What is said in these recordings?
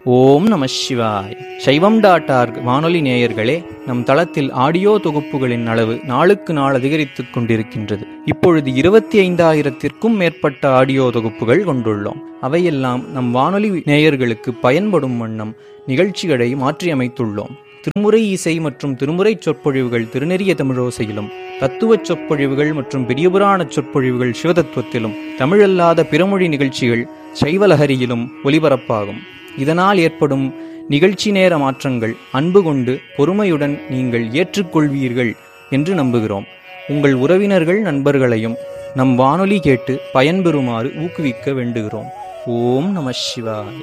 ஓம் நம சிவாய். சைவம்.org வானொலி நேயர்களே, நம் தளத்தில் ஆடியோ தொகுப்புகளின் அளவு நாளுக்கு நாள் அதிகரித்துக் கொண்டிருக்கின்றது. இப்பொழுது 25,000-க்கும் மேற்பட்ட ஆடியோ தொகுப்புகள் கொண்டுள்ளோம். அவையெல்லாம் நம் வானொலி நேயர்களுக்கு பயன்படும் வண்ணம் நிகழ்ச்சிகளை மாற்றியமைத்துள்ளோம். திருமுறை இசை மற்றும் திருமுறை சொற்பொழிவுகள் திருநெறிய தமிழோசையிலும், தத்துவச் சொற்பொழிவுகள் மற்றும் பெரியபுராண சொற்பொழிவுகள் சிவதத்துவத்திலும், தமிழல்லாத பிறமொழி நிகழ்ச்சிகள் சைவலஹரியிலும் ஒலிபரப்பாகும். இதனால் ஏற்படும் நிகழ்ச்சி நேர மாற்றங்கள் அன்பு கொண்டு பொறுமையுடன் நீங்கள் ஏற்றுக்கொள்வீர்கள் என்று நம்புகிறோம். உங்கள் உறவினர்கள் நண்பர்களையும் நம் வானொலி கேட்டு பயன்பெறுமாறு ஊக்குவிக்க வேண்டுகிறோம். ஓம் நம சிவாய.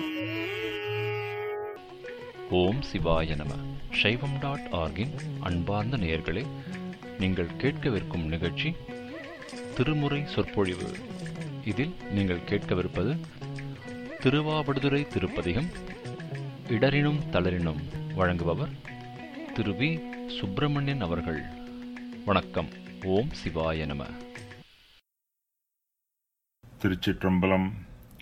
ஓம் சிவாய நம. சைவம்.org-இன் அன்பார்ந்த நேயர்களே, நீங்கள் கேட்கவிருக்கும் நிகழ்ச்சி திருமுறை சொற்பொழிவு. இதில் நீங்கள் கேட்கவிருப்பது திருவாவடுதுறை திருப்பதிகம் இடரினும் தளரினும். வழங்குபவர் திரு வி. சுப்பிரமணியன் அவர்கள். வணக்கம். ஓம் சிவாய நம. திருச்சிற்றம்பலம்.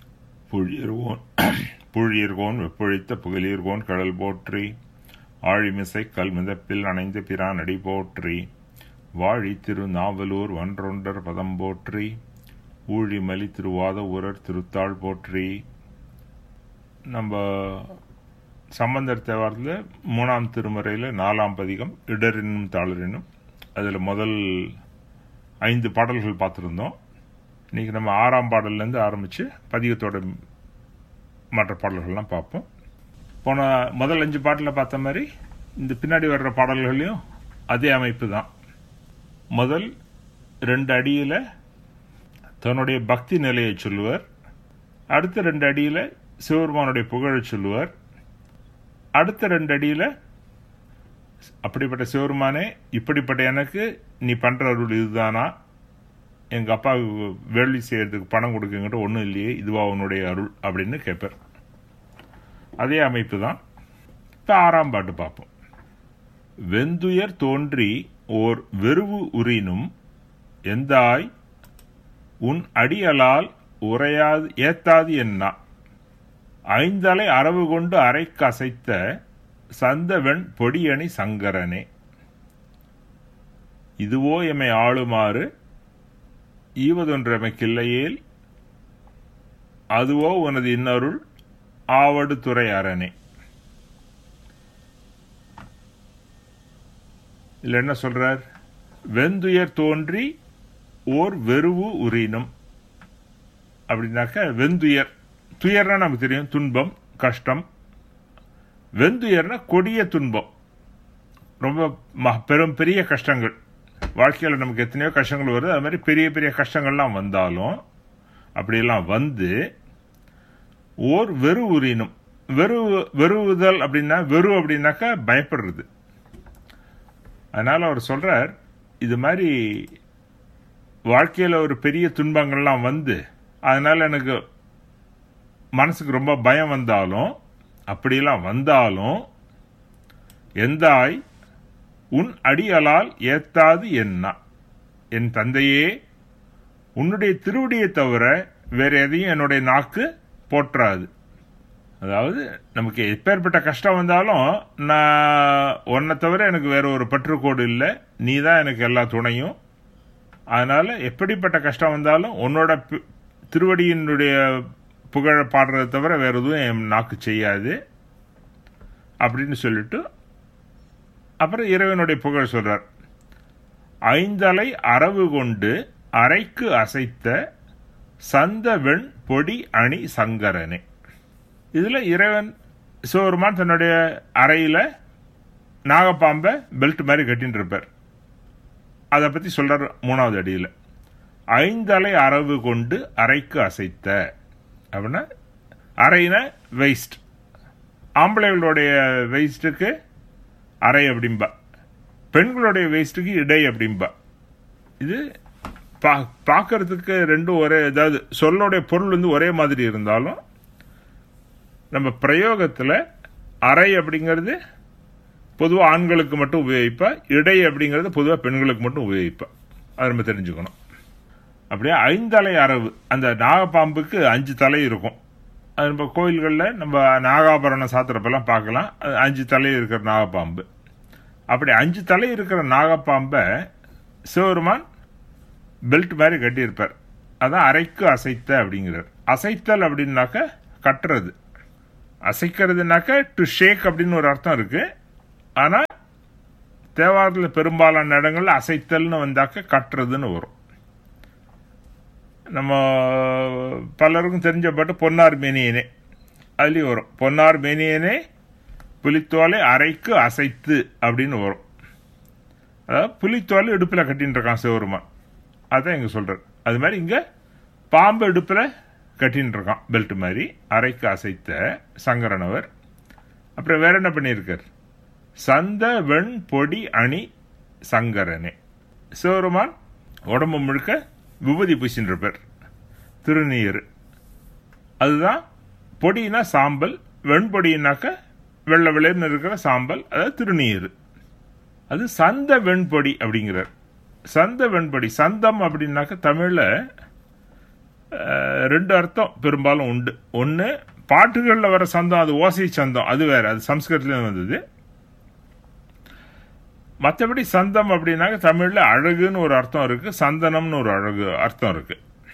புழியர்கோன் வெப்பொழித்த புகழீர்கோன் கடல் போற்றி, ஆழிமிசை கல் மிதப்பில் அணைந்த பிரான் அடி போற்றி, வாழி திரு நாவலூர் வன்றொண்டர் பதம் போற்றி, ஊழிமலி திருவாத ஊரர் திருத்தாள் போற்றி. நம்ம சம்பந்தர் தேவாரத்தில் 3ஆம் திருமுறையில் 4ஆம் பதிகம் இடரினும் தாளரினும். அதில் முதல் 5 பாடல்கள் பார்த்துருந்தோம். இன்றைக்கி நம்ம 6ஆம் பாடல்லேருந்து ஆரம்பித்து பதிகத்தோட மற்ற பாடல்கள்லாம் பார்ப்போம். போன முதல் 5 பாட்டில் பார்த்த மாதிரி இந்த பின்னாடி வர்ற பாடல்களையும் அதே அமைப்பு தான். முதல் 2 அடியில் தன்னுடைய பக்தி நிலையை சொல்லுவார். அடுத்த 2 அடியில் சிவபெருமானுடைய புகழை சொல்லுவார். அடுத்த 2 அடியில் அப்படிப்பட்ட சிவபெருமானே, இப்படிப்பட்ட எனக்கு நீ பண்ணுற அருள் இதுதானா, எங்கள் அப்பாவுக்கு வேள்வி செய்யறதுக்கு பணம் கொடுக்குங்கிட்ட ஒன்றும் இல்லையே, இதுவா உன்னுடைய அருள் அப்படின்னு கேட்பார். அதே அமைப்பு தான். இப்போ 6ஆம் பாட்டு பார்ப்போம். வெந்துயர் தோன்றி ஓர் வெறுவு உறினும் எந்தாய் உன் அடியலால் உரையாது ஏத்தாது என்னா, ஐந்தலை அரவு கொண்டு அரைக்கு அசைத்த சந்தவெண் பொடியணி சங்கரனே, இதுவோ எமை ஆளுமாறு ஈவதொன்றமைக்கில்லையேல், அதுவோ உனது இன்னருள் ஆவடு துறை அரணே. இல்லை என்ன சொல்றார்? வெந்துயர் தோன்றி ஓர் வெறுவு உறினும் அப்படின்னாக்க, வெந்துயர், துயர்னா நமக்கு தெரியும், துன்பம், கஷ்டம். வெந்துயர்னா கொடிய துன்பம், ரொம்ப பெரிய கஷ்டங்கள். வாழ்க்கையில் நமக்கு எத்தனையோ கஷ்டங்கள் வருது. அது மாதிரி பெரிய பெரிய கஷ்டங்கள்லாம் வந்தாலும் அப்படியெல்லாம் வந்து ஓர் வெறு உறினும், வெறுவுதல் அப்படின்னா, வெறு அப்படின்னாக்கா பயப்படுறது. அதனால அவர் சொல்றார், இது மாதிரி வாழ்க்கையில் ஒரு பெரிய துன்பங்கள்லாம் வந்து அதனால எனக்கு மனசுக்கு ரொம்ப பயம் வந்தாலும், அப்படியெல்லாம் வந்தாலும், எந்தாய் உன் அடியலால் ஏத்தாது என்னா, என் தந்தையே உன்னுடைய திருவடியை தவிர வேற எதையும் என்னுடைய நாக்கு போற்றாது. அதாவது நமக்கு எப்பேற்பட்ட கஷ்டம் வந்தாலும் நான் உன்னை தவிர எனக்கு வேற ஒரு பற்றுக்கோடு இல்லை, நீ தான் எனக்கு எல்லா துணையும். அதனால எப்படிப்பட்ட கஷ்டம் வந்தாலும் உன்னோட திருவடியினுடைய புகழ பாடுறதை தவிர வேற எதுவும் என் நாக்கு செய்யாது அப்படின்னு சொல்லிட்டு அப்புறம் இறைவனுடைய புகழ் சொல்றார். ஐந்தலை அரவு கொண்டு அரைக்கு அசைத்த சந்த வெண் பொடி அணி சங்கரனே. இதுல இறைவன் சிவபெருமான் தன்னுடைய அறையில நாகப்பாம்பை பெல்ட் மாதிரி கட்டின்னு இருப்பார். அதை பத்தி சொல்றார் 3வது அடியில். ஐந்தலை அரவு கொண்டு அரைக்கு அசைத்த அப்படின்னா, அரைனா வெயிஸ்ட், ஆம்பளைகளுடைய வெயிஸ்டுக்கு அரை அப்படின்பா, பெண்களுடைய வெயிஸ்டுக்கு இடை அப்படின்பா. இது பார்க்கறதுக்கு ரெண்டும் ஒரே, அதாவது சொல்லுடைய பொருள் வந்து ஒரே மாதிரி இருந்தாலும் நம்ம பிரயோகத்தில் அரை அப்படிங்கிறது பொதுவாக ஆண்களுக்கு மட்டும் உபயோகிப்பா, இடை அப்படிங்கிறது பொதுவாக பெண்களுக்கு மட்டும் உபயோகிப்பா. அதை நம்ம தெரிஞ்சுக்கணும். அப்படியே 5 தலை அரவு, அந்த நாகப்பாம்புக்கு 5 தலை இருக்கும். அது நம்ம கோயில்களில் நம்ம நாகாபரணம் சாத்திரப்பெல்லாம் பார்க்கலாம். 5 தலை இருக்கிற நாகப்பாம்பு. அப்படி 5 தலை இருக்கிற நாகப்பாம்பை சிவபெருமான் பெல்ட் மாதிரி கட்டியிருப்பார். அதான் அரைக்கு அசைத்த அப்படிங்கிறார். அசைத்தல் அப்படின்னாக்க கட்டுறது, அசைக்கிறதுனாக்க டு ஷேக் அப்படின்னு ஒரு அர்த்தம் இருக்கு. ஆனால் தேவாரத்தில் பெரும்பாலான இடங்கள்ல அசைத்தல்னு வந்தாக்க கட்டுறதுன்னு வரும். நம்ம பலருக்கும் தெரிஞ்ச பாட்டு பொன்னார் மேனியனே, அதுலேயும் வரும் பொன்னார் மேனியனே புலித்தோலை அரைக்கு அசைத்து அப்படின்னு வரும். அதாவது புலித்தோலை இடுப்பில் கட்டின்னு இருக்கான் சிவபெருமான், அதான் இங்கே சொல்கிறார். அது மாதிரி இங்கே பாம்பு இடுப்பில் கட்டின்னு இருக்கான் பெல்ட் மாதிரி, அரைக்கு அசைத்த சங்கரனவர். அப்புறம் வேற என்ன பண்ணியிருக்கார்? சந்த வெண் பொடி அணி சங்கரனே. சிவபெருமான் உடம்பு முழுக்க விபூதி பூசின்னு இருப்பார், திருநீர். அதுதான் பொடினா சாம்பல், வெண்பொடினாக்க வெள்ளை வெள்ளைன்னு இருக்கிற சாம்பல், அதாவது திருநீர். அது சந்த வெண்பொடி அப்படிங்கிறார். சந்த வெண்பொடி, சந்தம் அப்படின்னாக்க தமிழ்ல 2 அர்த்தம் பெரும்பாலும் உண்டு. ஒன்று பாட்டுகளில் வர சந்தம், அது ஓசை சந்தம், அது வேற, அது சம்ஸ்கிருதத்துல வந்தது. மற்றபடி சந்தம் அப்படின்னாக்க தமிழ்ல அழகுன்னு ஒரு அர்த்தம் இருக்கு, சந்தனம்னு ஒரு அழகு அர்த்தம் இருக்கு.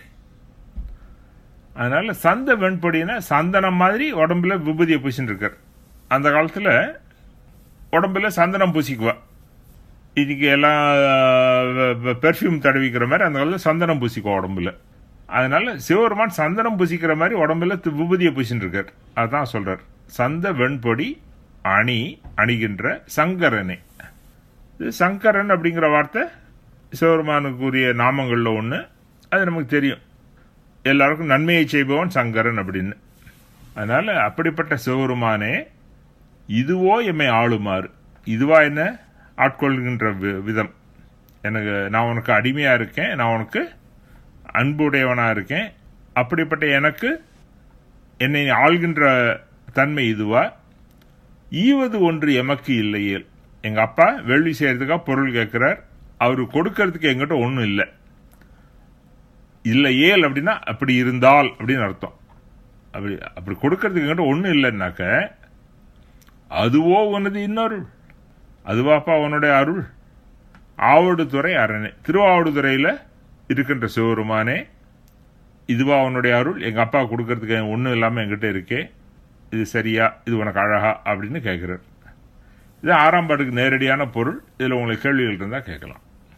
அதனால சந்த வெண்பொடினா சந்தனம் மாதிரி உடம்புல விபூதியை பூசின்னு இருக்கார். அந்த காலத்துல உடம்புல சந்தனம் பூசிக்குவா. இன்னைக்கு எல்லாம் பெர்ஃப்யூம் தடவிக்கிற மாதிரி அந்த காலத்துல சந்தனம் பூசிக்குவா உடம்புல. அதனால சிவபெருமான் சந்தனம் பூசிக்கிற மாதிரி உடம்புல விபூதியை பூசின்னு இருக்கார். அதான் சொல்றார் சந்த வெண்பொடி அணி அணிகின்ற சங்கரனே. சங்கரன் அப்படிங்கிற வார்த்தை சிவபெருமானுக்குரிய நாமங்கள்ல ஒன்று. அது நமக்கு தெரியும், எல்லாருக்கும் நன்மையை செய்பவன் சங்கரன் அப்படின்னு. அதனால அப்படிப்பட்ட சிவபெருமானே இதுவோ எம்மை ஆளுமாறு. இதுவா என்ன ஆட்கொள்கின்ற விதம். எனக்கு நான் உனக்கு அடிமையா இருக்கேன், நான் உனக்கு அன்புடையவனா இருக்கேன். அப்படிப்பட்ட எனக்கு என்னை ஆள்கின்ற தன்மை இதுவா? ஈவது ஒன்று எமக்கு இல்லையே. எங்க அப்பா வேள்வி செய்யறதுக்காக பொருள் கேட்கிறார், அவரு கொடுக்கறதுக்கு எங்கிட்ட ஒன்றும் இல்லை. இல்லையேல் அப்படின்னா அப்படி இருந்தால் அப்படின்னு அர்த்தம். அப்படி கொடுக்கறதுக்கு எங்கிட்ட ஒன்றும் இல்லைன்னாக்க அதுவோ உனது இன்னொருள், அதுவாப்பா உன்னுடைய அருள். ஆவடுதுறை அரணே, திருவாவடுதுறையில இருக்கின்ற சிவபெருமானே இதுவா உன்னுடைய அருள்? எங்க அப்பா கொடுக்கறதுக்கு ஒன்றும் இல்லாம என்கிட்ட இருக்கே, இது சரியா, இது உனக்கு அழகா அப்படின்னு கேட்கிறார். இது 6ஆம் பாட்டுக்கு நேரடியான பொருள். இதுல உங்களுக்கு கேள்விகள் இருந்தா கேட்கலாம்.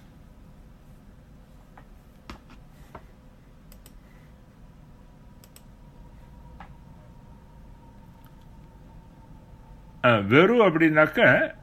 வெறு அப்படின்னாக்க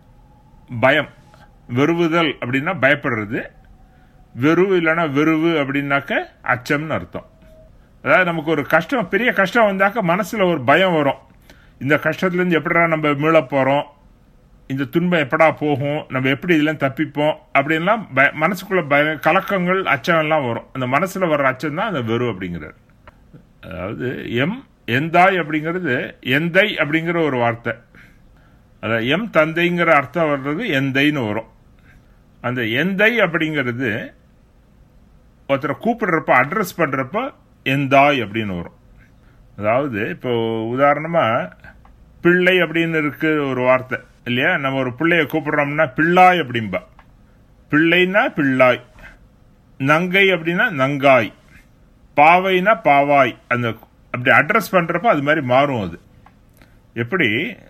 பயம், வெறுவுதல் அப்படின்னா பயப்படுறது. வெறு இல்லைன்னா வெறுவு அப்படின்னாக்க அச்சம்னு அர்த்தம். அதாவது நமக்கு ஒரு கஷ்டம், பெரிய கஷ்டம் வந்தாக்க மனசுல ஒரு பயம் வரும். இந்த கஷ்டத்துலேருந்து எப்படா நம்ம மீள போறோம், இந்த துன்பம் எப்படா போகும், நம்ம எப்படி இதெல்லாம் தப்பிப்போம் அப்படின்லாம் மனசுக்குள்ள கலக்கங்கள் அச்சம் எல்லாம் வரும். அந்த மனசுல வர்ற அச்சம் தான் அந்த வெறு அப்படிங்கிறார். அதாவது எந்தாய் அப்படிங்கிறது எந்தை அப்படிங்கிற ஒரு வார்த்தை. அதாவது எம் தந்தைங்கிற அர்த்தம் வர்றது எந்தைன்னு வரும். அந்த எந்தை அப்படிங்கிறது ஒருத்தரை கூப்பிடுறப்ப அட்ரஸ் பண்றப்ப எந்தாய் அப்படின்னு வரும். அதாவது இப்போ உதாரணமா பிள்ளை அப்படின்னு இருக்கு ஒரு வார்த்தை இல்லையா? நம்ம ஒரு பிள்ளைய கூப்பிடுறோம்னா பிள்ளாய் அப்படின்பா. பிள்ளைனா பிள்ளாய், நங்கை அப்படின்னா நங்காய், பாவைனா பாவாய். அந்த அப்படி அட்ரஸ் பண்றப்ப அது மாதிரி மாறும். அது எப்படி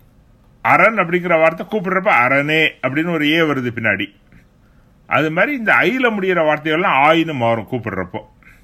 அரண் அப்படிங்கிற வார்த்தை கூப்பிடுறப்ப அரணே அப்படின்னு ஒரு ஏ வருது பின்னாடி. அது மாதிரி இந்த ஐல முடிகிற வார்த்தைகள்லாம் ஆயின்னு மாறும் கூப்பிடுறப்போ.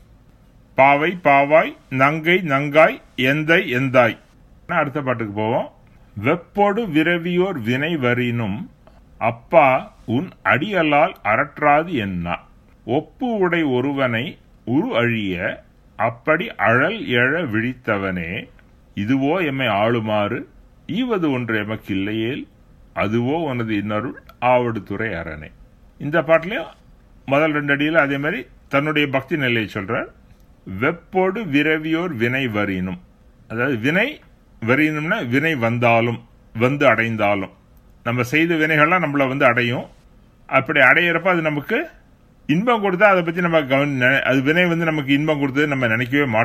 பாவை பாவாய், நங்கை நங்காய், எந்தை எந்தாய். அடுத்த பாட்டுக்கு போவோம். வெப்போடு விரவியோர் வினை வரினும் அப்பா உன் அடியலால் அரற்றாது என்ன. ஒப்பு உடை ஒருவனை உரு அழிய அப்படி அழல் எழ விழித்தவனே இதுவோ எம்மை ஆளுமாறு. ஈவது ஒன்று எமக்கு இல்லையேல் அதுவோ உனது இன்னருள் ஆவடுதுறை அரணே. இந்த பாட்டிலையும் முதல் 2 அடியில் அதே மாதிரி தன்னுடைய பக்தி நிலையை சொல்றார். வெப்போடு விரவியோர் வினை வரினும், அதாவது வினை வரினும்னா வினை வந்தாலும், வந்து அடைந்தாலும், நம்ம செய்த வினைகள்லாம் நம்மள வந்து அடையும். அப்படி அடையிறப்ப அது நமக்கு இன்பம் கொடுத்தா அதை பத்தி நம்ம அது வினை வந்து நமக்கு இன்பம் கொடுத்தது நம்ம நினைக்கவே மாட்டோம்.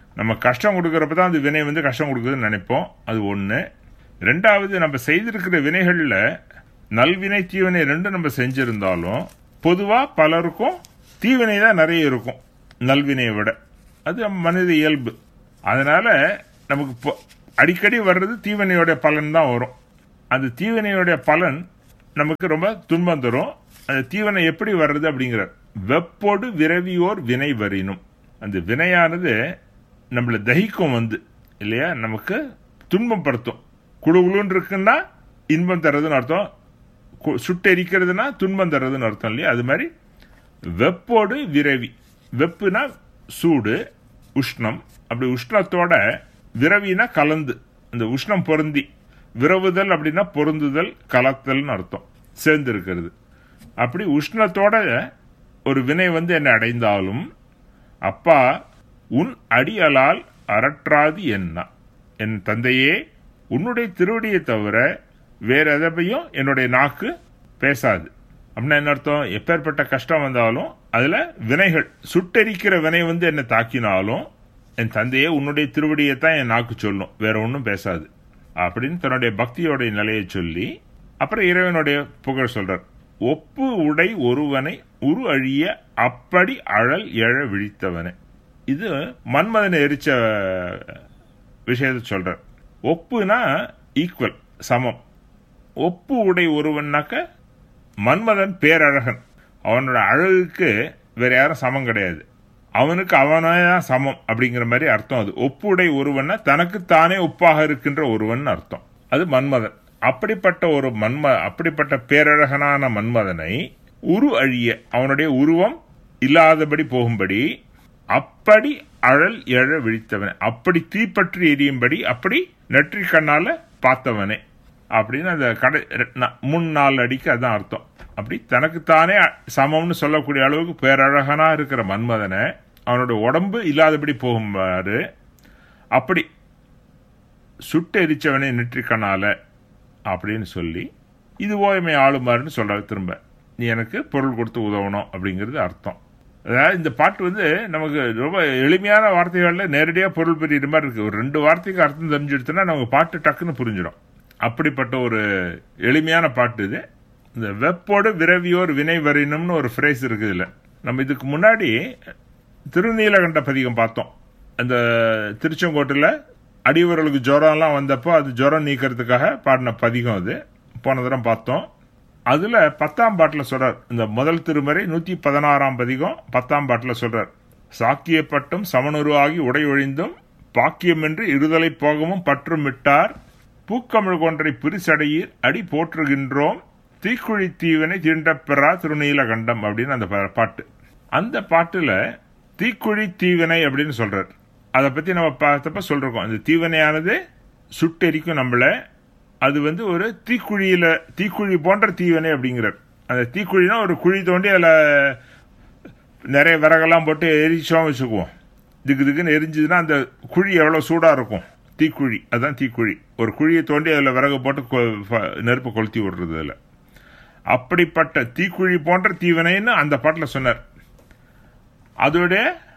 நம்ம கஷ்டம் கொடுக்கறப்ப தான் அந்த வினை வந்து கஷ்டம் கொடுக்குதுன்னு நினைப்போம். அது ஒன்று. ரெண்டாவது, நம்ம செய்திருக்கிற வினைகளில் நல்வினை தீவினை ரெண்டும் நம்ம செஞ்சிருந்தாலும் பொதுவாக பலருக்கும் தீவினை தான் நிறைய இருக்கும் நல்வினையை விட. அது மனித இயல்பு. அதனால நமக்கு அடிக்கடி வர்றது தீவினையோடைய பலன் தான் வரும். அந்த தீவினையோடைய பலன் நமக்கு ரொம்ப துன்பம் தரும். அந்த தீவினை எப்படி வர்றது அப்படிங்கிற வெப்போடு விரவியோர் வினை வரினும். அந்த வினையானது நம்மளை தகிக்கும் வந்து இல்லையா, நமக்கு துன்பம் படுத்தும். குழுகுலுன்னு இருக்குன்னா இன்பம் தர்றதுன்னு அர்த்தம், சுட்டெரிக்கிறதுனா துன்பம் தர்றதுன்னு அர்த்தம் இல்லையா. அது மாதிரி வெப்போடு விரவி, வெப்புனா சூடு உஷ்ணம், அப்படி உஷ்ணத்தோட விரவினா கலந்து, அந்த உஷ்ணம் பொருந்தி, விரவுதல் அப்படின்னா பொருந்துதல் கலத்தல்னு அர்த்தம், சேர்ந்து இருக்கிறது. அப்படி உஷ்ணத்தோட ஒரு வினை வந்து என்னை அடைந்தாலும் அப்பா உன் அடியலால் அரற்றாது என்ன, என் தந்தையே உன்னுடைய திருவடியை தவிர வேற எதையும் என்னுடைய நாக்கு பேசாது. அப்படின்னா என்ன அர்த்தம்? எப்பேற்பட்ட கஷ்டம் வந்தாலும் அதுல வினைகள் சுட்டெரிக்கிற வினை வந்து என்னை தாக்கினாலும் என் தந்தையே உன்னுடைய திருவடியை தான் என் நாக்கு சொல்லும், வேற ஒன்றும் பேசாது அப்படின்னு தன்னுடைய பக்தியோடைய நிலையை சொல்லி அப்புறம் இறைவனுடைய புகழ் சொல்றார். ஒப்பு உடை ஒருவனை உரு அழிய அப்படி அழல் எழ விழித்தவனை. இது மன்மதனை எரிச்ச விஷயத்தை சொல்றார். ஒப்புனா ஈக்குவல், சமம். ஒப்பு உடை ஒருவன்னாக்க மன்மதன் பேரழகன், அவனோட அழகுக்கு வேற யாரும் சமம் கிடையாது, அவனுக்கு அவனதான் சமம் அப்படிங்கிற மாதிரி அர்த்தம். அது ஒப்புடை ஒருவன்னா தனக்கு தானே ஒப்பாக இருக்கின்ற ஒருவன் அர்த்தம். அது மன்மதன். அப்படிப்பட்ட ஒரு அப்படிப்பட்ட பேரழகனான மன்மதனை உரு அழிய, அவனுடைய உருவம் இல்லாதபடி போகும்படி அப்படி அழல் எழ விழித்தவனே, அப்படி தீப்பற்றி எரியும்படி அப்படி நெற்றி கண்ணால பார்த்தவனே அப்படின்னு அந்த கடை 3-4 அடிக்கு அதான் அர்த்தம். அப்படி தனக்குத்தானே சமம்னு சொல்லக்கூடிய அளவுக்கு பேரழகனா இருக்கிற மன்மதனை அவனோட உடம்பு இல்லாதபடி போகும்பாரு அப்படி சுட்டு எரிச்சவனே நெற்றிக்கண்ணால அப்படின்னு சொல்லி இது ஓய்மை ஆளுமாறுன்னு சொல்றாரு. திரும்ப நீ எனக்கு பொருள் கொடுத்து உதவணும் அப்படிங்கிறது அர்த்தம். அதாவது இந்த பாட்டு வந்து நமக்கு ரொம்ப எளிமையான வார்த்தைகள்ல நேரடியாக பொருள் பெரிய மாதிரி இருக்கு. ஒரு 2 வார்த்தைக்கு அர்த்தம் தெரிஞ்சுடுத்துனா நமக்கு பாட்டு டக்குன்னு புரிஞ்சிடும். அப்படிப்பட்ட ஒரு எளிமையான பாட்டு இது. இந்த வெப்போடு விரவியோர் வினை வரினும்னு ஒரு ஃப்ரேஸ் இருக்குது இல்லை. நம்ம இதுக்கு முன்னாடி திருநீலகண்ட பதிகம் பார்த்தோம். அந்த திருச்செங்கோட்டில் அடியவர்களுக்கு ஜுரம்லாம் வந்தப்போ அது ஜுரம் நீக்கிறதுக்காக பாடின பதிகம் அது போன தரம் பார்த்தோம். அதுல 10ஆம் பாட்டில் சொல்றார், இந்த முதல் திருமறை 116ஆம் பதிகம் 10ஆம் பாட்டில் சொல்றார், சாக்கியப்பட்டும் சமனுருவாகி உடை ஒழிந்தும் பாக்கியமின்றி இருதலை போகமும் பற்றும் விட்டார் பூக்கமிழ் கொன்றை பிரிசடையீர் அடி போற்றுகின்றோம் தீக்குழி தீவனை தீண்டப்பெறா திருநீலகண்டம் அப்படின்னு அந்த பாட்டு. அந்த பாட்டுல தீக்குழி தீவனை அப்படின்னு சொல்றார். அதை பத்தி நம்ம பார்த்தப்ப சொல்றோம், அந்த தீவனையானது சுட்டெரிக்கும் நம்மள. அது வந்து ஒரு தீக்குழி போன்ற தீவனை அப்படிங்கிறார். அந்த தீக்குழினா ஒரு குழி தோண்டி அதுல நிறைய விறகெல்லாம் போட்டு எரிச்சோம் வச்சுக்குவோம். திக்குன்னு எரிஞ்சதுன்னா அந்த குழி எவ்வளவு சூடா இருக்கும், தீக்குழி. அதுதான் தீக்குழி. ஒரு குழியை தோண்டி அதுல விறகு போட்டு நெருப்பு கொளுத்தி விடுறது. அதுல அப்படிப்பட்ட தீக்குழி போன்ற தீவனைன்னு அந்த பாட்டில் சொன்னார். அதோட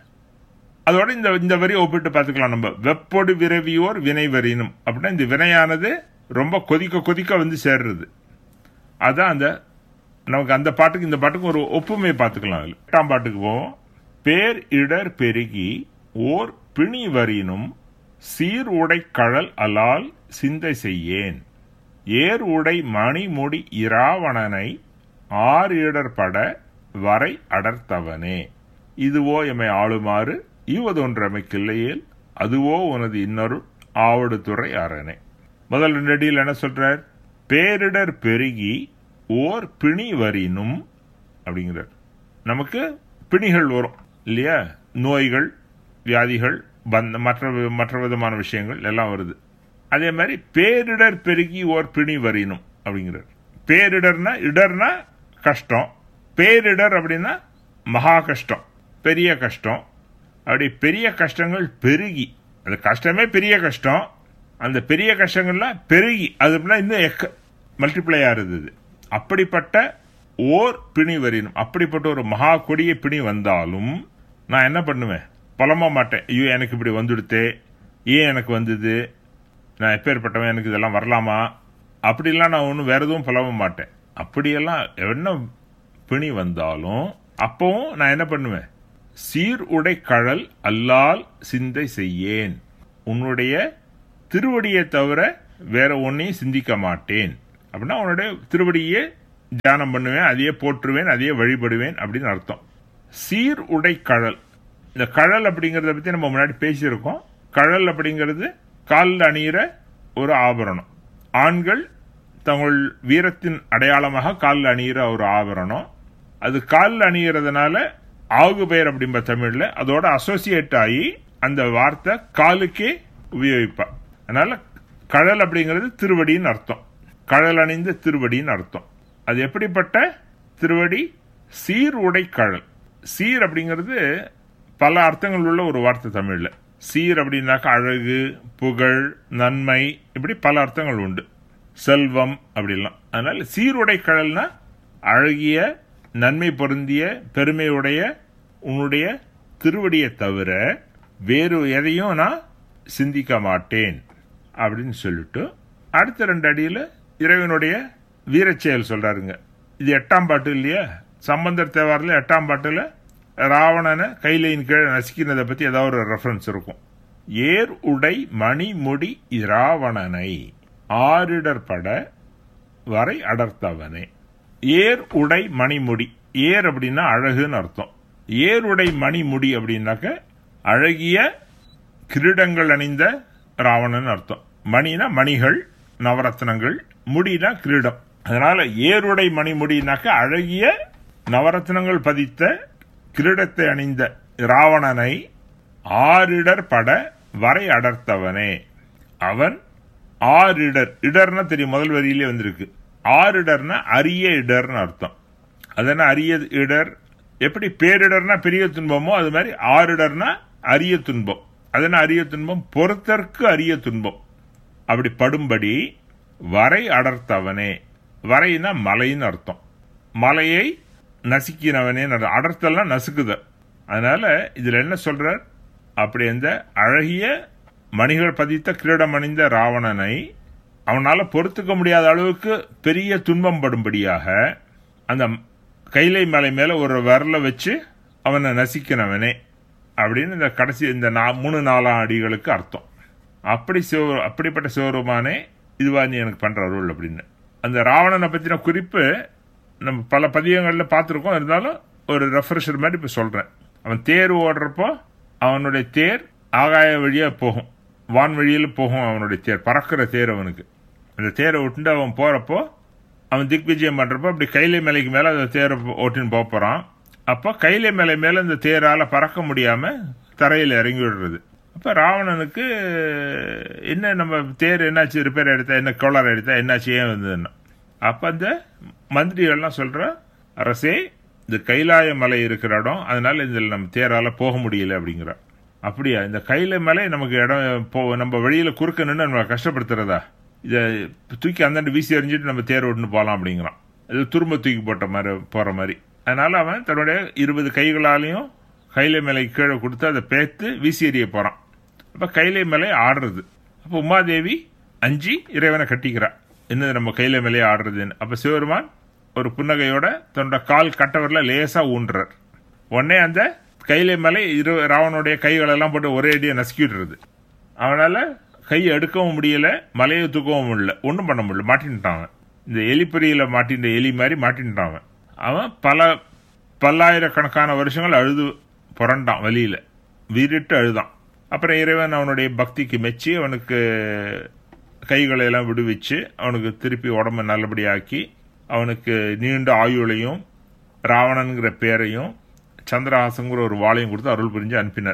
இந்த வரியை ஒப்பிட்டு பார்த்துக்கலாம் நம்ம. வெப்போடு விரவியோர் வினை வரினும் அப்படின்னா இந்த வினையானது ரொம்ப கொதிக்க வந்து சேர்றது. அதான் அந்த நமக்கு அந்த பாட்டுக்கு இந்த பாட்டுக்கு ஒரு ஒப்புமை பார்த்துக்கலாம். 8ஆம் பாட்டுக்கு போவோம். பேர் இடர் பெருகி ஓர் பிணி வரினும் சீர் உடை கழல் அலால் சிந்தை செய்யேன் ஏர் உடை மணிமுடி இராவணனை ஆறு இடர் பட வரை அடர்த்தவனே இதுவோ எமை ஆளுமாறு ஈவதொன்றமைக்கில்லையேல் அதுவோ உனது இன்னொரு ஆவடு துறை அரணே. முதல் 2 அடியில் என்ன சொல்றார்? பேரிடர் பெருகி ஓர் பிணி வரினும் அப்படிங்கிறார். நமக்கு பிணிகள் வரும் இல்லையா, நோய்கள் வியாதிகள் மற்ற விதமான விஷயங்கள் எல்லாம் வருது. அதே மாதிரி பேரிடர் பெருகி ஓர் பிணி வரினும் அப்படிங்கிறார். பேரிடர்னா இடர்னா கஷ்டம், பேரிடர் அப்படின்னா மகா கஷ்டம், பெரிய கஷ்டம். அப்படி பெரிய கஷ்டங்கள் பெருகி, அந்த கஷ்டமே பெரிய கஷ்டம், அந்த பெரிய கஷ்டங்கள்லாம் பெருகி அது இன்னும் மல்டிப்ளை ஆறுது. அப்படிப்பட்ட ஓர் பிணி வரினும், அப்படிப்பட்ட ஒரு மகா கொடிய பிணி வந்தாலும் நான் என்ன பண்ணுவேன்? புலம்ப மாட்டேன். ஐயோ எனக்கு இப்படி வந்துடுத்தே, ஏன் எனக்கு வந்தது, நான் எப்பேற்பட்டவன், எனக்கு இதெல்லாம் வரலாமா, அப்படிலாம் நான் ஒன்றும் வேற எதுவும் புலம்ப மாட்டேன். அப்படியெல்லாம் என்ன பிணி வந்தாலும் அப்பவும் நான் என்ன பண்ணுவேன், சீர் உடை கழல் அல்லால் சிந்தை செய்யேன், உன்னுடைய திருவடியை தவிர வேற ஒன்னையும் சிந்திக்க மாட்டேன். அப்படின்னா உன்னுடைய திருவடியே தியானம் பண்ணுவேன், அதையே போற்றுவேன், அதையே வழிபடுவேன் அப்படின்னு அர்த்தம். சீர் உடை கழல், இந்த கழல் அப்படிங்கறத பத்தி நம்ம முன்னாடி பேசியிருக்கோம். கழல் அப்படிங்கிறது காலில் அணியிற ஒரு ஆபரணம். ஆண்கள் தங்கள் வீரத்தின் அடையாளமாக காலில் அணியிற ஒரு ஆபரணம். அது காலில் அணிகிறதுனால ஆகு பெயர் அப்படிம்ப தமிழ்ல அதோட அசோசியேட் ஆகி அந்த வார்த்தை காலுக்கே உபயோகிப்பார். அதனால கழல் அப்படிங்கிறது திருவடின்னு அர்த்தம், கழல் அணிந்த திருவடின்னு அர்த்தம். அது எப்படிப்பட்ட திருவடி, சீர் உடை கழல். சீர் அப்படிங்கிறது பல அர்த்தங்கள் உள்ள ஒரு வார்த்தை தமிழ்ல. சீர் அப்படின்னாக்க அழகு, புகழ், நன்மை, இப்படி பல அர்த்தங்கள் உண்டு, செல்வம் அப்படிலாம். அதனால சீருடை கழல்னா அழகிய, நன்மை பொருந்திய, பெருமையுடைய உன்னுடைய திருவடியை தவிர வேறு எதையும் நான் சிந்திக்க மாட்டேன் அப்படின்னு சொல்லிட்டு அடுத்த 2 அடியில இறைவனுடைய வீரச்செயல் சொல்றாருங்க. இது 8ஆம் பாட்டு இல்லையா, சம்பந்தர் தேவாரில் 8ஆம் பாட்டுல ராவணனை கைலையின் கீழே நசுக்கினதை பத்தி ஏதாவது ஒரு ரெஃபரன்ஸ் இருக்கும். ஏர் உடை மணிமுடி இராவணனை ஆரிடர்பட வரை அடர்த்தவனே. ஏர் உடை மணிமுடி, ஏர் அப்படின்னா அழகுன்னு அர்த்தம். ஏர் உடை மணிமுடி அப்படின்னாக்க அழகிய கிரீடங்கள் அணிந்த ராவணன் அர்த்தம். மணினா மணிகள், நவரத்னங்கள், முடினா கிரீடம். அதனால ஏருடை மணிமுடினாக்க அழகிய நவரத்னங்கள் பதித்த கிரீடத்தை அணிந்த ராவணனை ஆரிடர் பட வரை அடர்த்தவனே. அவன் ஆரிடர், இடர்னா தெரியும், முதல் வரியிலே வந்திருக்கு. ஆரிடர்னா அரிய இடர்னு அர்த்தம். அதனா அரிய இடர், எப்படி பேரிடர்னா பெரிய துன்பமோ அது மாதிரி ஆரிடர்னா அரிய துன்பம். அதனா அரிய துன்பம், பொறுத்தற்கு அரிய துன்பம். அப்படி படும்படி வரை அடர்த்தவனே. வரைனா மலைன்னு அர்த்தம். மலையை நசுக்கினவனே, அடர்த்தல்னா நசுக்குத. அதனால இதுல என்ன சொல்றார், அப்படி அந்த அழகிய மணிகள் பதித்த கிரீடம் அணிந்த ராவணனை அவனால பொறுத்துக்க முடியாத அளவுக்கு பெரிய துன்பம் படும்படியாக அந்த கைலை மலை மேல ஒரு விரல வச்சு அவனை நசிக்கினவனே அப்படின்னு இந்த கடைசி இந்த 3-4 அடிகளுக்கு அர்த்தம். அப்படிப்பட்ட சிவருமானே இதுவா நீ எனக்கு பண்ற அருள் அப்படின்னு. அந்த ராவணனை பத்தின குறிப்பு நம்ம பல பதியங்கள்ல பார்த்திருக்கோம், இருந்தாலும் ஒரு ரெஃப்ரெஷர் மாதிரி இப்ப சொல்றேன். அவன் தேர் ஓடுறப்போ அவனுடைய தேர் ஆகாய வழியா போகும், வான் வழியில போகும். அவனுடைய தேர் பறக்கிற தேர் அவனுக்கு. அந்த தேரை விட்டுட்டு அவன் போறப்போ, அவன் திக்விஜயம் பண்றப்போ அப்படி கைலை மலைக்கு மேல அந்த தேரை ஓட்டின்னு போறான். அப்போ கைலை மலை மேல இந்த தேரால பறக்க முடியாம தரையில இறங்கி விடுறது. அப்ப ராவணனுக்கு என்ன, நம்ம தேர் என்னாச்சு, ரிப்பேர் எடுத்தா என்ன, கோளாறு எடுத்தா என்னாச்சு, ஏன் வந்ததுன்னா. அப்ப அந்த மந்திரிகள்லாம் சொல்ற, அரசே இந்த கைலாய மலை இருக்கிற இடம், அதனால இதில் நம்ம தேரால போக முடியல அப்படிங்கிற. அப்படியா, இந்த கைலை மலை நமக்கு இடம் நம்ம வழியில குறுக்க நின்று நம்ம கஷ்டப்படுத்துறதா, இதை தூக்கி அந்தாண்டு வீசி எறிஞ்சிட்டு நம்ம தேர் ஓட்டுன்னு போகலாம் அப்படிங்கிறான். இது துரும்ப தூக்கி போட்ட மாதிரி போற மாதிரி. அதனால அவன் தன்னுடைய 20 கைகளாலையும் கைலை மலை கீழே கொடுத்து அதை பேத்து வீசி எறிய போறான். அப்ப கைலை மலை ஆடுறது. அப்ப உமாதேவி அஞ்சி இறைவனை கட்டிக்கிறா, என்னது நம்ம கைலை மலையை ஆடுறதுன்னு. அப்ப சிவபெருமான் ஒரு புன்னகையோட தன்னோட கால் கட்டவரில் லேசா ஊன்றார். உடனே அந்த கைலை மலை ராவனுடைய கைகளெல்லாம் போட்டு ஒரே அடியை நசுக்கிடுறது. அவனால கையை எடுக்கவும் முடியல, மலையை தூக்கவும் முடியல, ஒன்றும் பண்ண முடியல, மாட்டின்ட்டான். இந்த எலிப்பொறியில மாட்டின்ற எலி மாதிரி மாட்டின்ட்டான். அவன் பல்லாயிரக்கணக்கான வருஷங்கள் அழுது புரண்டான், வலியில வீறிட்டு அழுதான். அப்புறம் இறைவன் அவனுடைய பக்திக்கு மெச்சி அவனுக்கு கைகளை எல்லாம் விடுவிச்சு அவனுக்கு திருப்பி உடம்பை நல்லபடியாக்கி அவனுக்கு நீண்ட ஆயுளையும் ராவணன்கிற பேரையும் சந்திரஹாசங்கிற ஒரு வாளையும் கொடுத்து அருள் புரிஞ்சு அனுப்பினார்.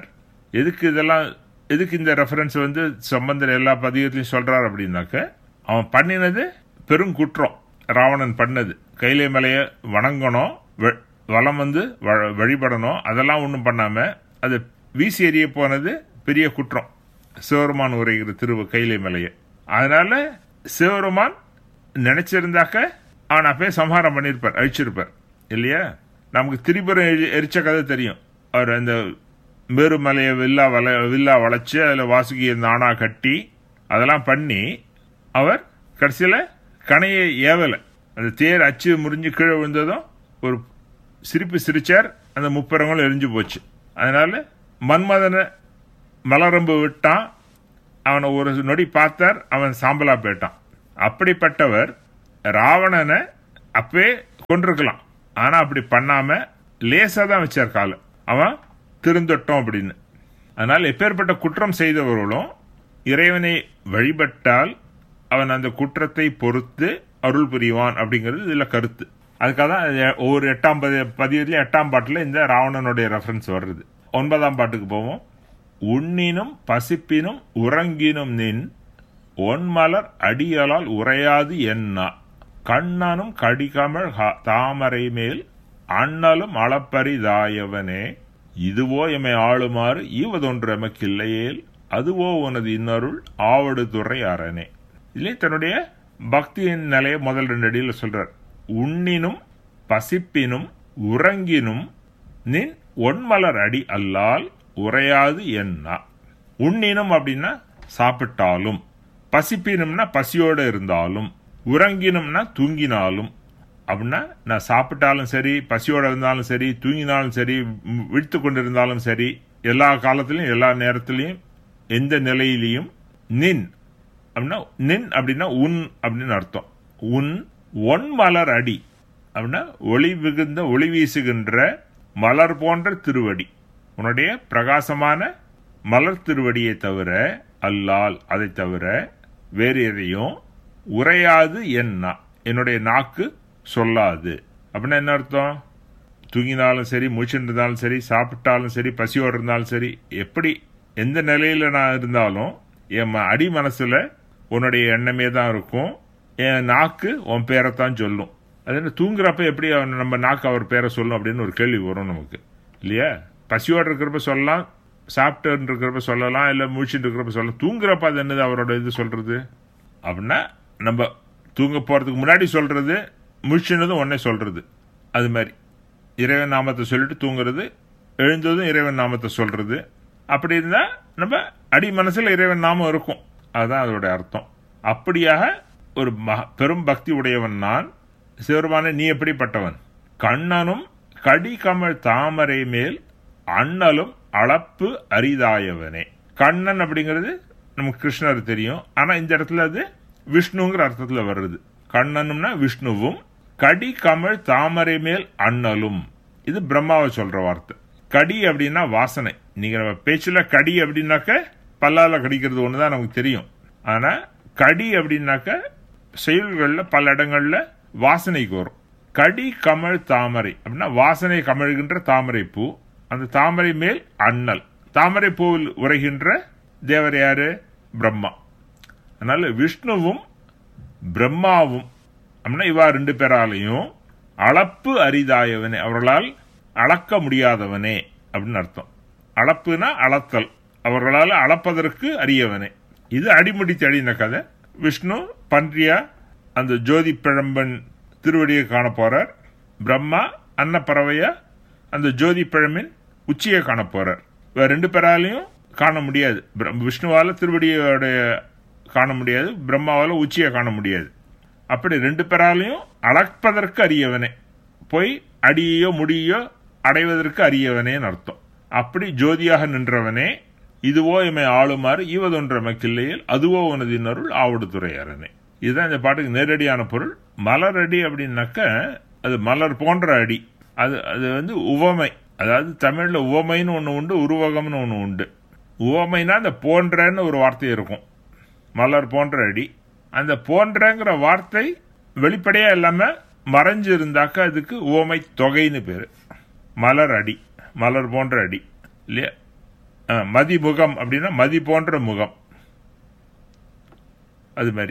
எதுக்கு இந்த ரெஃபரன்ஸ் சம்பந்தர் எல்லா பதிகத்திலையும் சொல்றார் அப்படின்னாக்க, அவன் பண்ணினது பெருங்குற்றம். ராவணன் பண்ணது கைலை மலையை வணங்கணும், வலம் வழிபடணும், அதெல்லாம் ஒன்றும் பண்ணாம அது வீசி எறிய போனது பெரிய குற்றம். சிவருமான் உரைகிற கைலை மலையை. அதனால சிவருமான் நினைச்சிருந்தாக்க அவன் அப்பயே சம்ஹாரம் பண்ணிருப்பார், அழிச்சிருப்பார் இல்லையா. நமக்கு திரிபுரம் எரிச்ச கதை தெரியும். அவர் அந்த மேருமலையை வில்லா வளைச்சு அதில் வாசுகியை நானா கட்டி அதெல்லாம் பண்ணி அவர் கடைசியில் கணையை ஏவலை. அந்த தேர் அச்சு முறிஞ்சு கீழே விழுந்ததும் ஒரு சிரிப்பு சிரிச்சார். அந்த முப்பரங்களும் எரிஞ்சு போச்சு. அதனால மன்மதனை மலரம்பு விட்டான். அவனை ஒரு நொடி பார்த்தார், அவன் சாம்பலா போயிட்டான். அப்படிப்பட்டவர் ராவணனை அப்பவே கொண்டிருக்கலாம். ஆனா அப்படி பண்ணாம லேசா தான் வச்சார் காலம், அவன் திருந்தட்டும் அப்படின்னு. அதனால் எப்பேற்பட்ட குற்றம் செய்தவர்களும் இறைவனை வழிபட்டால் அவன் அந்த குற்றத்தை பொறுத்து அருள் புரிவான் அப்படிங்கிறது இதுல கருத்து. அதுக்காக தான் ஒவ்வொரு 8ஆம் பதியத்திலும் 8ஆம் பாட்டுல இந்த ராவணனுடைய ரெஃபரன்ஸ் வருது. 9ஆம் பாட்டுக்கு போவோம். உண்ணினும் பசிப்பினும் உறங்கினும் நின் ஒன்மலர் அடியலால் உரையாது என்னா கண்ணனும் கடிகமழ் தாமரை மேல் அண்ணலும் அளப்பரிதாயவனே இதுவோ எமை ஆளுமாறு ஈவதொன்று எமக்கில்லையேல் அதுவோ உனது இன்னருள் ஆவடு துறை அரணே. இதுல தன்னுடைய பக்தியின் நிலையை முதல் 2 அடியில் சொல்றார். உண்ணினும் பசிப்பினும் உறங்கினும் நின் ஒன்மலர் அடி அல்லால் உரையாது என்ன. உண்ணினும் அப்படின்னா சாப்பிட்டாலும், பசிப்பினும்னா பசியோட இருந்தாலும், உறங்கினும்னா தூங்கினாலும். அப்படின்னா நான் சாப்பிட்டாலும் சரி, பசியோட இருந்தாலும் சரி, தூங்கினாலும் சரி, விழித்து கொண்டிருந்தாலும் சரி, எல்லா காலத்திலையும் எல்லா நேரத்திலையும் எந்த நிலையிலையும் நின் அப்படின்னா நின் அப்படின்னா உன் அப்படின்னு அர்த்தம். உன் ஒன்மலர் அடி அப்படின்னா ஒளி மிகுந்த ஒளி வீசுகின்ற மலர் போன்ற திருவடி, உன்னுடைய பிரகாசமான மலர் திருவடியை தவிர அல்லால் அதை தவிர வேறு எதையும் உரையாது என்ன என்னுடைய நாக்கு சொல்லாது. அப்படின்னா என்ன அர்த்தம்? தூங்கினாலும் சரி, முழிச்சுட்டு இருந்தாலும் சரி, சாப்பிட்டாலும் சரி, பசியோடு இருந்தாலும் சரி, எப்படி எந்த நிலையில நான் இருந்தாலும் என் அடி மனசுல உன்னுடைய எண்ணமே தான் இருக்கும். என் நாக்கு உன் பேரைத்தான் சொல்லும். அது என்ன, தூங்குறப்ப எப்படி நம்ம நாக்கு அவர் பேரை சொல்லும் அப்படின்னு ஒரு கேள்வி வரும் நமக்கு இல்லையா? பசியோடு இருக்கிறப்ப சொல்லலாம், சாப்பிட்டு இருக்கிறப்ப சொல்லலாம், இல்லை முழிச்சுட்டு இருக்கிறப்ப சொல்லலாம். தூங்குறப்ப அது என்னது அவரோட இது சொல்றது அப்படின்னா, நம்ம தூங்க போறதுக்கு முன்னாடி சொல்றது, முழிச்சுனதும் உடனே சொல்றது. அது மாதிரி இறைவன் நாமத்தை சொல்லிட்டு தூங்குறது, எழுந்ததும் இறைவன் நாமத்தை சொல்றது. அப்படி இருந்தா நம்ம அடி மனசுல இறைவன் நாமம் இருக்கும். அதுதான் அதோட அர்த்தம். அப்படியாக ஒரு பெரும் பக்தி உடையவன் நான். சிவருமான நீ எப்படிப்பட்டவன்? கண்ணனும் கடி கமழ் தாமரை மேல் அண்ணலும் அளப்பு அரிதாயவனே. கண்ணன் அப்படிங்கிறது நமக்கு கிருஷ்ணர் தெரியும். ஆனா இந்த இடத்துல அது விஷ்ணுங்கிற அர்த்தத்துல வருது. கண்ணனும்னா விஷ்ணுவும், கடி கமழ் தாமரை மேல் அண்ணலும் இது பிரம்மாவை சொல்ற வார்த்தை. கடி அப்படின்னா வாசனை. நீங்க நம்ம பேச்சுல கடி அப்படின்னாக்க பல்லால கடிக்கிறது ஒண்ணுதான் நமக்கு தெரியும். ஆனா கடி அப்படின்னாக்க செயல்கள்ல பல இடங்கள்ல வாசனைக்கு வரும். கடி கமழ் தாமரை அப்படின்னா வாசனை கமழ்கின்ற தாமரை பூ. அந்த தாமரை மேல் அண்ணல், தாமரை பூவில் உரைகின்ற தேவர் யாரு? பிரம்மா. அதனால விஷ்ணுவும் பிரம்மாவும் அப்படின்னா இவா 2 பேராலையும் அளப்பு அரிதாயவனே, அவர்களால் அளக்க முடியாதவனே அப்படின்னு அர்த்தம். அளப்புனா அளத்தல், அவர்களால் அளப்பதற்கு அரியவனே. இது அடிமுடி தேடின கதை. விஷ்ணு பன்றியா அந்த ஜோதி பிழம்பன் திருவடியை காண போறார். பிரம்மா அன்னப்பறவையா அந்த ஜோதி பிழம்பின் உச்சியை காண போறார். 2 பேராலையும் காண முடியாது. விஷ்ணுவால திருவடியோட காண முடியாது, பிரம்மாவால உச்சியை காண முடியாது. அப்படி 2 பேராலையும் அளப்பதற்கு அரியவனே, போய் அடியோ முடியோ அடைவதற்கு அரியவனேன்னு அர்த்தம். அப்படி ஜோதியாக நின்றவனே இதுவோ எமை ஆளுமாறு ஈவதொன்று எமக்கில்லையில் அதுவோ உனது இன்னருள் ஆவடு துறை அரணே. இதுதான் இந்த பாட்டுக்கு நேரடியான பொருள். மலர் அடி அப்படின்னாக்க அது மலர் போன்ற அடி. அது உவமை. அதாவது தமிழ்ல உவமைன்னு ஒண்ணு உண்டு, உருவகம்னு ஒண்ணு உண்டு. உவமைனா அந்த போன்றன்னு ஒரு வார்த்தை இருக்கும். மலர் போன்ற அடி. அந்த போன்றங்கிற வார்த்தை வெளிப்படையா இல்லாம மறைஞ்சு இருந்தாக்க அதுக்கு உவமை தொகைன்னு பேரு. மலர் அடி, மலர் போன்ற அடி இல்லையா? மதிமுகம் அப்படின்னா மதி போன்ற முகம். அது மாதிரி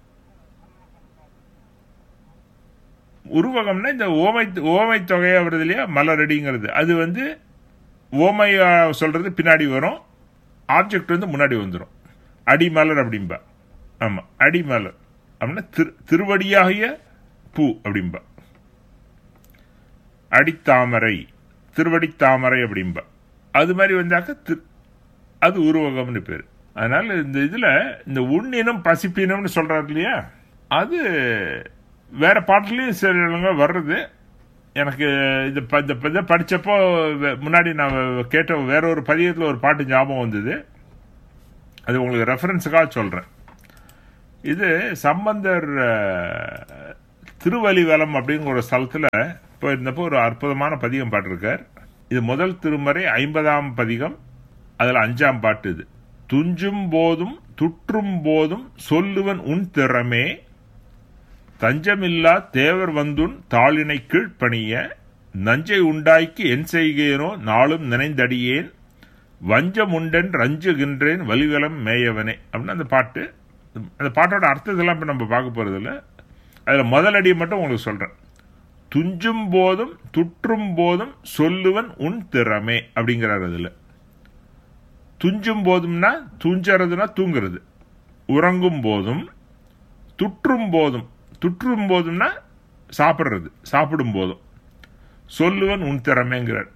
உருவகம்னா இந்த ஓமை தொகையா வருது இல்லையா? மலர் அடிங்கிறது அது ஓமையா சொல்றது பின்னாடி வரும், ஆப்ஜெக்ட் முன்னாடி வந்துடும். அடிமலர் அப்படின்பா. ஆமா, அடிமலர் அப்படின்னா திருவடியாகிய பூ அப்படின்பா. அடித்தாமரை, திருவடி தாமரை அப்படின்பா. அது மாதிரி வந்தாக்க அது உருவகம்னு பேர். அதனால இந்த இதுல இந்த உண்ணினம் பசிப்பினம்னு சொல்றாரு இல்லையா, அது வேற பாட்டுலயும் சில இடங்க வர்றது. எனக்கு இந்த படிச்சப்போ முன்னாடி நான் கேட்ட வேற ஒரு பதியத்தில் ஒரு பாட்டு ஞாபகம் வந்தது. அது உங்களுக்கு ரெஃபரன்ஸுக்காக சொல்றேன். இது சம்பந்தர் திருவலிவலம் அப்படிங்கிற ஒரு ஸ்தலத்துல போயிருந்தப்போ ஒரு அற்புதமான பதிகம் பாட்டிருக்கார். இது முதல் திருமறை 50ஆம் பதிகம், அதுல 5ஆம் பாட்டு. இது துஞ்சும் போதும் துற்றும் போதும் சொல்லுவன் உன் திறமே, தஞ்சமில்லா தேவர் வந்துன் தாளினை கீழ்ப்பணிய, நஞ்சை உண்டாய்க்கு என் செய்கேனோ நாளும் நினைந்தடியேன், வஞ்சம் உண்டன் ரஞ்சுகின்றேன் வலிவலம் மேயவனே அப்படின்னு அந்த பாட்டு. அந்த பாட்டோட அர்த்தத்தெல்லாம் இப்போ நம்ம பார்க்க போறதில்ல. அதில் முதலடியை மட்டும் உங்களுக்கு சொல்றேன். துஞ்சும் போதும் துற்றும் போதும் சொல்லுவன் உன் திறமே அப்படிங்கிறார். அதில் துஞ்சும் போதும்னா துஞ்சறதுனா தூங்குறது, உறங்கும் போதும், துற்றும் போதும்னா சாப்பிட்றது, சாப்பிடும் போதும் சொல்லுவன் உன் திறமைங்கிறார்.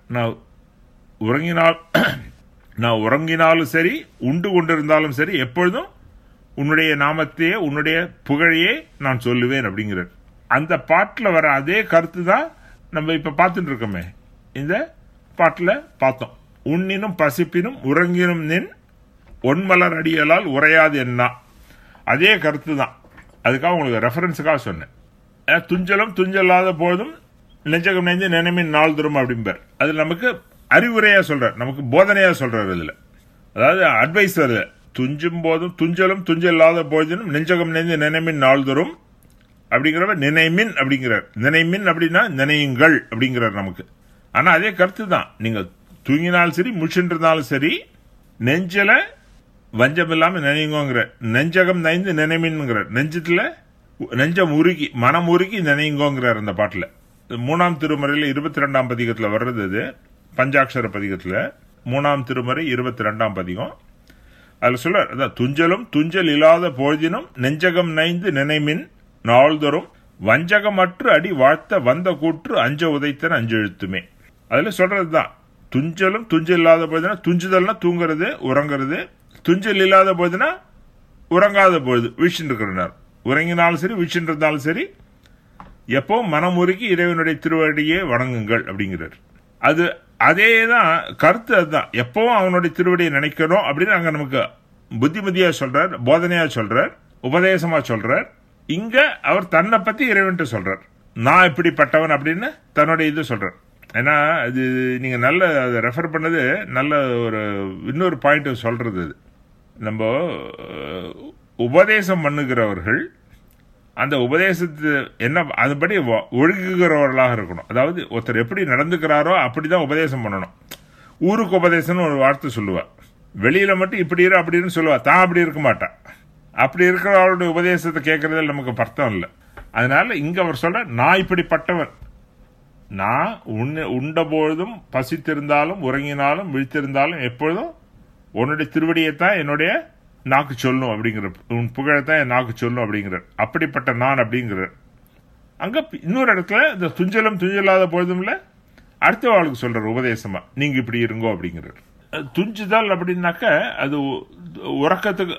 நான் உறங்கினாலும் சரி, உண்டு கொண்டிருந்தாலும் சரி, எப்பொழுதும் உன்னுடைய நாமத்தையே உன்னுடைய புகழையே நான் சொல்லுவேன் அப்படிங்கிறார். அந்த பாட்டில் வர அதே கருத்து தான் நம்ம இப்ப பார்த்துட்டு இருக்கோமே, இந்த பாட்டில் பார்த்தோம். உண்ணினும் பசிப்பினும் உறங்கினும் நின் ஒன்மலர் அடியலால் உரையாது என்ன, அதே கருத்து தான். அதுக்காக உங்களுக்கு ரெஃபரன்ஸுக்காக சொன்னேன். துஞ்சலும் துஞ்சல்லாத போதும் நெஞ்சகம் நெஞ்சு நினைமின் நாள் தரும் அப்படிம்பார். அது நமக்கு அறிவுரையா சொல்றார், நமக்கு போதனையா சொல்றாரு. இதுல அதாவது அட்வைஸ் வருது. துஞ்சும் போதும் துஞ்சலும் துஞ்சல்லாத போதினும் நெஞ்சகம் நெஞ்சு நினைமின் நாள் தரும் அப்படிங்கிறவ நினைமின் அப்படிங்கிறார். நினைமின் அப்படின்னா நினையுங்கள் அப்படிங்கிறார் நமக்கு. ஆனா அதே கருத்து தான். நீங்க தூங்கினாலும் சரி, முழிச்சுருந்தாலும் சரி, நெஞ்சல வஞ்சம் இல்லாம நினைங்குங்கிற, நெஞ்சகம் நைந்து நினைமின்ங்கிறார். நெஞ்சம் உருகி மனம் உருகி நினைங்கோங்கிறார் அந்த பாட்டுல. 3ஆம் திருமறையில 22ஆம் பதிகத்துல வர்றது. அது பஞ்சாட்சர பதிகத்துல 3ஆம் திருமறை 22ஆம் பதிகம். அதுல சொல்ல துஞ்சலும் துஞ்சல் இல்லாத போதினும் நெஞ்சகம் நைந்து நினைமின் நாள்தோறும் வஞ்சகமற்று அடி வாழ்த்த வந்த கூற்று அஞ்ச உதைத்தன அஞ்செழுத்துமே. அதுல சொல்றதுதான். துஞ்சலும் துஞ்சல் இல்லாத போதுனா, துஞ்சுதல்னா தூங்குறது உறங்குறது, துஞ்சல் இல்லாத போதுனா உறங்காத பொழுது வீழ்ச்சின்னு இருக்கிறார். உறங்கினாலும் சரி வீழ்ச்சின்னு இருந்தாலும் சரி, எப்போ மனமுருகி இறைவனுடைய திருவடியை வணங்குங்கள் அப்படிங்கிறார். அது அதேதான் கருத்து. அதுதான் எப்பவும் அவனுடைய திருவடியை நினைக்கணும் அப்படின்னு அங்க நமக்கு புத்திமதியா சொல்றார், போதனையா சொல்றார், உபதேசமா சொல்றார். இங்க அவர் தன்னை பத்தி இறைவன் சொல்றார். நான் இப்படிப்பட்டவன் அப்படின்னு தன்னுடைய இது சொல்றார். ஏன்னா அது நீங்க நல்ல அதை ரெஃபர் பண்ணது நல்ல ஒரு இன்னொரு பாயிண்ட் சொல்றது. அது நம்ம உபதேசம் பண்ணுகிறவர்கள் அந்த உபதேசத்து என்ன அதுபடி ஒழுகுகிறவர்களாக இருக்கணும். அதாவது ஒருத்தர் எப்படி நடந்துக்கிறாரோ அப்படிதான் உபதேசம் பண்ணணும். ஊருக்கு உபதேசம்னு ஒரு வார்த்தை சொல்லுவா. வெளியில மட்டும் இப்படி இரு அப்படின்னு சொல்லுவா, தான் அப்படி இருக்க மாட்டா. அப்படி இருக்கிறவருடைய உபதேசத்தை கேட்கறதுல நமக்கு பர்த்தம் இல்லை. அதனால இங்க அவர் சொல்ற, நான் இப்படிப்பட்டவன், நான் உண்ட பொழுதும் பசித்திருந்தாலும் உறங்கினாலும் விழித்திருந்தாலும் எப்பொழுதும் உன்னுடைய திருவடியைத்தான் என்னுடைய நாக்கு சொல்லும் அப்படிங்கிற, உன் புகழத்தான் என் நாக்கு சொல்லும் அப்படிங்கிறார். அப்படிப்பட்ட நான் அப்படிங்கிறார். அங்க இன்னொரு இடத்துல இந்த துஞ்சலும் துஞ்சலாத பொழுதும்ல அடுத்த வாழ்க்கை சொல்றார் உபதேசமா, நீங்க இப்படி இருங்கோ அப்படிங்கிறார். துஞ்சுதல் அப்படின்னாக்க அது உறக்கத்துக்கு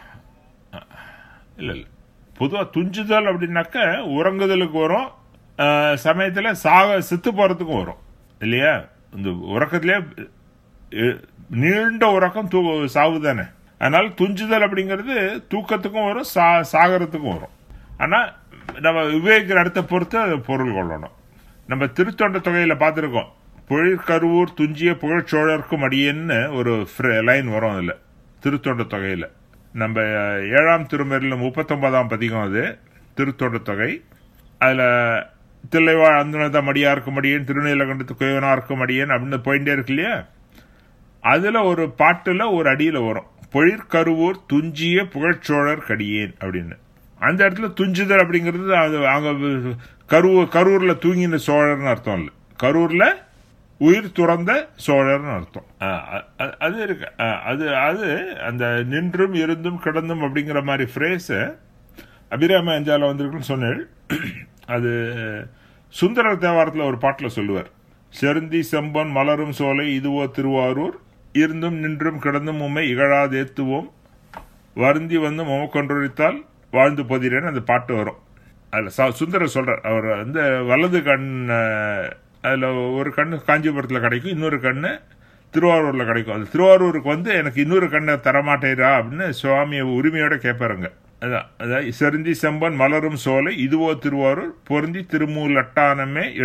இல்ல இல்ல, பொதுவா துஞ்சுதல் அப்படின்னாக்க உறங்குதலுக்கு வரும், சமயத்துல செத்து போறதுக்கும் வரும் இல்லையா. இந்த உறக்கத்திலே நீண்ட உறக்கம் சாவு தானே. அதனால துஞ்சுதல் அப்படிங்கிறது தூக்கத்துக்கும் வரும், சாகரத்துக்கும் வரும். ஆனா நம்ம விவேகிற இடத்தை பொறுத்து அதை பொருள் கொள்ளணும். நம்ம திருத்தொண்ட தொகையில பார்த்திருக்கோம், பொழிற்கருவூர் துஞ்சிய புகழ்ச்சோழர்க்கும் அடியேன்னு ஒரு லைன் வரும் அதுல திருத்தொண்ட தொகையில. நம்ம 7ஆம் திருமறையில 39ஆம் பதிகம் அது திருத்தொண்ட தொகை. அதுல தில்லைவாழ் அந்துணத மடியாருக்கும் அடியேன், திருநீலகண்டத்து குயவனாருக்கும் அடியேன் அப்படின்னு போயிட்டே இருக்கு இல்லையா. அதுல ஒரு பாட்டுல ஒரு அடியில வரும், பொழிற்கருவூர் துஞ்சிய புகழ்ச்சோழர் கடியேன் அப்படின்னு. அந்த இடத்துல துஞ்சுதல் அப்படிங்கிறது அங்க கரூர்ல தூங்கின சோழர்னு அர்த்தம் இல்ல, கரூர்ல உயிர் துறந்த சோழர்னு அர்த்தம். அது இருக்கு. அது அது அந்த நின்றும் இருந்தும் கிடந்தும் அப்படிங்கிற மாதிரி ஃப்ரேஸ் அபிராம அஞ்சால வந்திருக்குன்னு சொன்னேன். அது சுந்தர தேவாரத்தில் ஒரு பாட்டில் சொல்லுவார். செருந்தி செம்பன் மலரும் சோலை இதுவோ திருவாரூர், இருந்தும் நின்றும் கிடந்தும் உம்மை இகழாதேத்துவோம், வருந்தி வந்து முமக்கொன்றொழித்தால் வாழ்ந்து போதிரேன்னு அந்த பாட்டு வரும். அதில் சுந்தரர் சொல்றார், அவர் வந்து வலது கண், அதில் ஒரு கண்ணு காஞ்சிபுரத்தில் கிடைக்கும், இன்னொரு கண்ணு திருவாரூரில் கிடைக்கும். அது திருவாரூருக்கு வந்து எனக்கு இன்னொரு கண்ணை தரமாட்டேரா அப்படின்னு சுவாமியை உரிமையோட கேட்பாருங்க. அதான் செருந்தி செம்பன் மலரும் சோலை இதுவோ திருவாரூர், பொருந்தி திருமூலட்டானமே